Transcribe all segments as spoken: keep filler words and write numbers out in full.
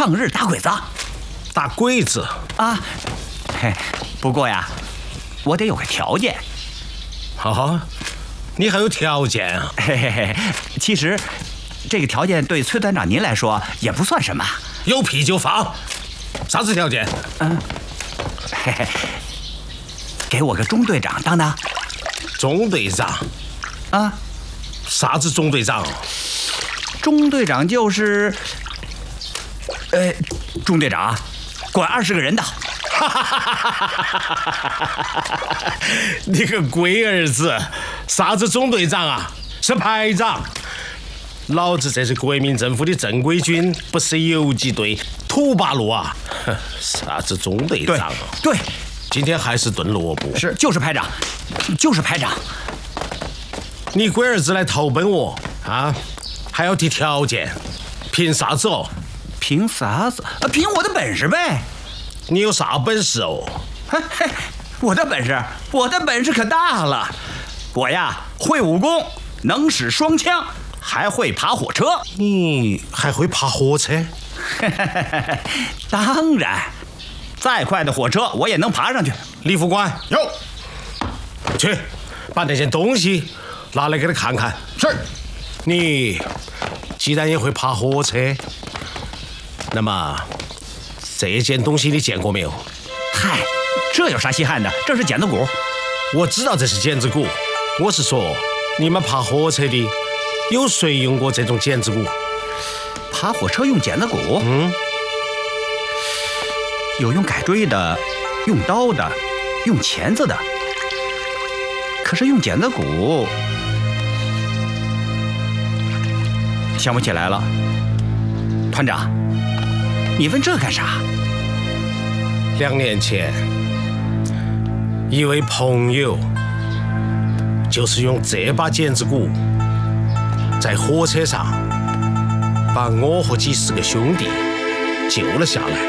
抗日打鬼子。 打鬼子啊？嘿，不过呀，我得有个条件。 好，你还有条件啊？ 嘿嘿嘿，其实这个条件对崔团长您来说也不算什么。 有屁就放，啥子条件？ 嗯，嘿嘿，给我个中队长当当。 中队长？ 啊？ 啥子中队长？ 中队长就是，呃，中队长，管二十个人的。 你个龟儿子，啥子中队长啊？是排长。老子这是国民政府的正规军，不是游击队土八路啊！啥子中队长啊？ 对，对， 今天还是炖萝卜。 是，就是排长，就是排长。 你龟儿子来投奔我啊，还要提条件，凭啥子哦？ 凭啥子？啊，凭我的本事呗。 你有啥本事哦？ 嘿嘿，我的本事，我的本事可大了。我呀，会武功，能使双枪，还会爬火车。 你还会爬火车？ 当然，再快的火车我也能爬上去。 李副官， 有， 去把那件东西拿来给他看看。 是。 你既然也会爬火车，那么这件东西你见过没有？ 嗨，这有啥稀罕的？这是剪子骨。 我知道这是剪子骨，我是说你们爬火车的有谁用过这种剪子骨？ 爬火车用剪子骨？ 嗯， 有用改锥的，用刀的，用钳子的。可是用剪子骨想不起来了。团长，你问这干啥？ 两年前，一位朋友就是用这把剪子骨在火车上把我和几十个兄弟救了下来。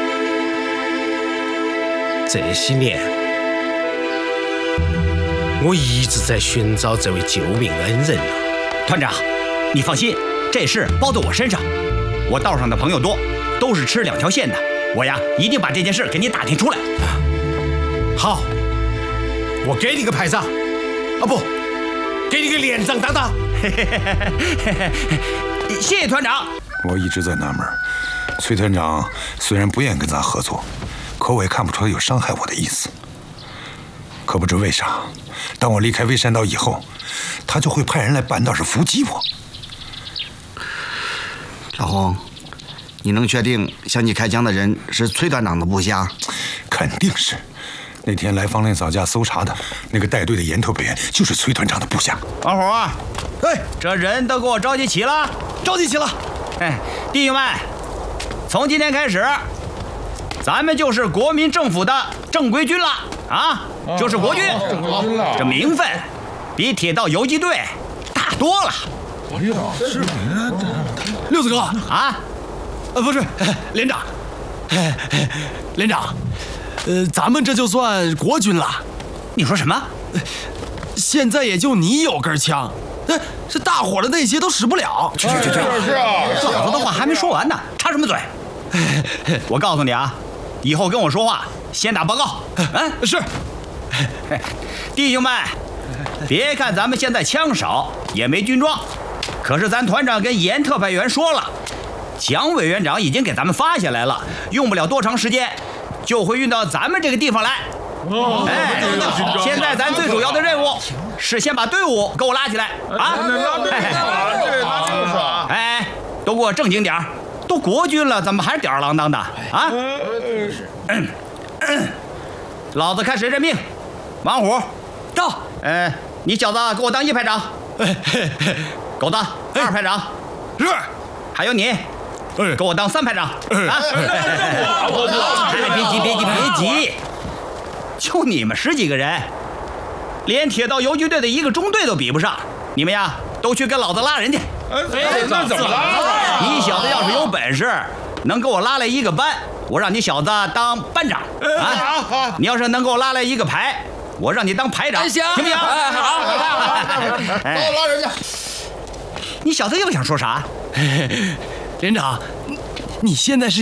这些年，我一直在寻找这位救命恩人啊。 团长，你放心，这事包在我身上。我道上的朋友多，都是吃两条线的。我呀，一定把这件事给你打听出来。 好，我给你个排长，啊不，给你个连长当当。 谢谢团长。 我一直在纳闷，崔团长虽然不愿意跟咱合作，可我也看不出来有伤害我的意思。可不知为啥，当我离开微山岛以后，他就会派人来半道上伏击我。 老洪，你能确定向你开枪的人是崔团长的部下？ 肯定是。那天来方连嫂家搜查的那个带队的严特派员就是崔团长的部下。 王虎，哎，这人都给我召集齐了， 召集齐了。 哎，弟兄们，从今天开始，咱们就是国民政府的正规军了啊，就是国军。 正规军了， 这名分比铁道游击队大多了。 哎呀，是六子哥啊， 呃，不是连长，连长，呃，咱们这就算国军了。 你说什么？ 现在也就你有根枪，哎，这大伙的那些都使不了。 去去去去， 是啊， 老子的话还没说完呢，插什么嘴？我告诉你啊，以后跟我说话先打报告。嗯， 是。 弟兄们，别看咱们现在枪少，也没军装。可是咱团长跟严特派员说了，蒋委员长已经给咱们发下来了，用不了多长时间就会运到咱们这个地方来。哦，哎，现在咱最主要的任务是先把队伍给我拉起来啊！哎，都给我正经点儿，都国军了，怎么还吊儿郎当的啊？嗯嗯，老子开始任命，王虎到，呃，你小子给我当一排长。狗子二排长， 是， 还有你，给我当三排长啊！别急别急别急，就你们十几个人，连铁道游击队的一个中队都比不上，你们呀都去跟老子拉人去。 哎，那怎么拉？ 你小子要是有本事，能给我拉来一个班，我让你小子当班长啊！你要是能给我拉来一个排，我让你当排长，行不行？好，好，好， 帮我拉人家。 你小子又想说啥？ 连长，你现在是